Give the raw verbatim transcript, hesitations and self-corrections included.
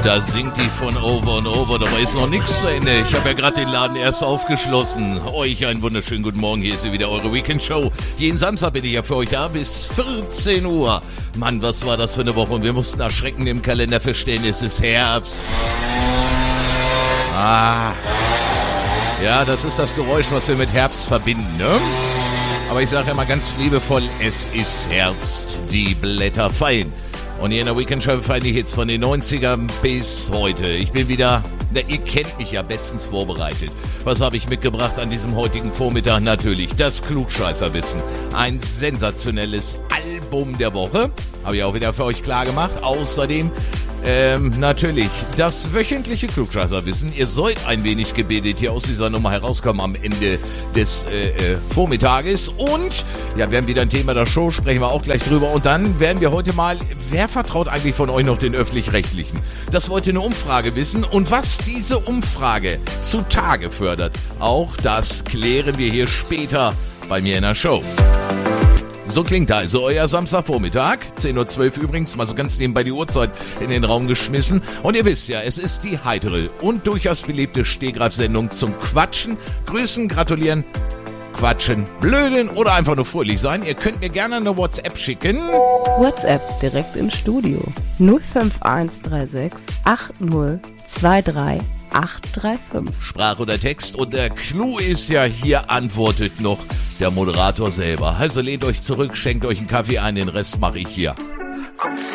Da singt die von Over and Over, dabei ist noch nichts zu Ende. Ich habe ja gerade den Laden erst aufgeschlossen. Euch einen wunderschönen guten Morgen, hier ist sie wieder, eure Weekend-Show. Jeden Samstag bin ich ja für euch da bis vierzehn Uhr. Mann, was war das für eine Woche und wir mussten erschreckend im Kalender feststellen, es ist Herbst. Ah, ja, das ist das Geräusch, was wir mit Herbst verbinden, ne? Aber ich sage immer ganz liebevoll, es ist Herbst, die Blätter fallen. Und hier in der Weekend-Show fallen die Hits von den neunzigern bis heute. Ich bin wieder, na, ihr kennt mich ja bestens vorbereitet. Was habe ich mitgebracht an diesem heutigen Vormittag? Natürlich das Klugscheißerwissen. Ein sensationelles Album der Woche. Habe ich auch wieder für euch klar gemacht. Außerdem Ähm, natürlich, das wöchentliche Klugscheißerwissen. Ihr sollt ein wenig gebildet hier aus dieser Nummer herauskommen am Ende des äh, äh, Vormittages. Und, ja, wir haben wieder ein Thema der Show, sprechen wir auch gleich drüber. Und dann werden wir heute mal, wer vertraut eigentlich von euch noch den Öffentlich-Rechtlichen? Das wollte eine Umfrage wissen. Und was diese Umfrage zutage fördert, auch das klären wir hier später bei mir in der Show. So klingt also euer Samstagvormittag, zehn Uhr zwölf übrigens, mal so ganz nebenbei die Uhrzeit in den Raum geschmissen. Und ihr wisst ja, es ist die heitere und durchaus beliebte Stehgreifsendung zum Quatschen, Grüßen, Gratulieren, Quatschen, Blöden oder einfach nur fröhlich sein. Ihr könnt mir gerne eine WhatsApp schicken. WhatsApp direkt ins Studio null fünf eins drei sechs acht null zwei drei acht drei fünf. Sprach oder Text, und der Clou ist ja, hier antwortet noch der Moderator selber. Also lehnt euch zurück, schenkt euch einen Kaffee ein, den Rest mache ich hier.